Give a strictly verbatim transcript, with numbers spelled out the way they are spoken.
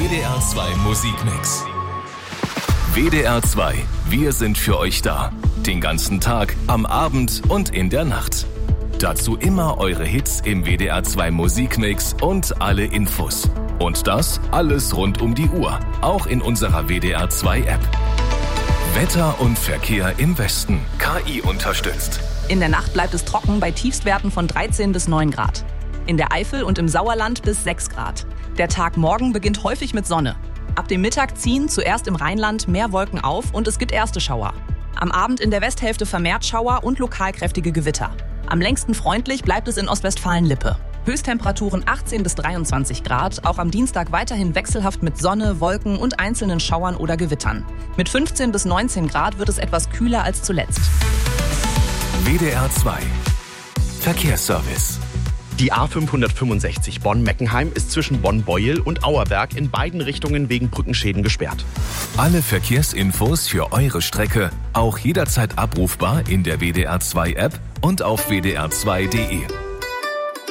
D R zwei Musikmix. W D R zwei, wir sind für euch da. Den ganzen Tag, am Abend und in der Nacht. Dazu immer eure Hits im W D R zwei Musikmix und alle Infos. Und das alles rund um die Uhr, auch in unserer W D R zwei App. Wetter und Verkehr im Westen, K I unterstützt. In der Nacht bleibt es trocken bei Tiefstwerten von dreizehn bis neun Grad. In der Eifel und im Sauerland bis sechs Grad. Der Tag morgen beginnt häufig mit Sonne. Ab dem Mittag ziehen zuerst im Rheinland mehr Wolken auf und es gibt erste Schauer. Am Abend in der Westhälfte vermehrt Schauer und lokal kräftige Gewitter. Am längsten freundlich bleibt es in Ostwestfalen-Lippe. Höchsttemperaturen achtzehn bis dreiundzwanzig Grad, auch am Dienstag weiterhin wechselhaft mit Sonne, Wolken und einzelnen Schauern oder Gewittern. Mit fünfzehn bis neunzehn Grad wird es etwas kühler als zuletzt. W D R zwei Verkehrsservice. Die A fünfhundertfünfundsechzig Bonn-Meckenheim ist zwischen Bonn-Beuel und Auerberg in beiden Richtungen wegen Brückenschäden gesperrt. Alle Verkehrsinfos für eure Strecke auch jederzeit abrufbar in der W D R zwei App und auf w d r zwei punkt d e.